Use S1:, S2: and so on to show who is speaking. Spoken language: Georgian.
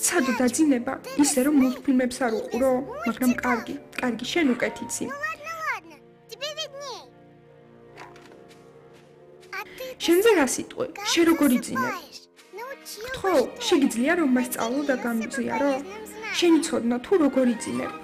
S1: სცადო დაძინება, ისე რომ მულტფილმებს არ უყურო, მაგრამ კარგი, შენ უკეთ იცი. შენზე რა სიტყვი? შენ როგორ იძინებ? გთხოვ, შეგიძლია რომ მასწავლო და გამიზიარო? შენი ცოდნა თუ როგორ იძინებ?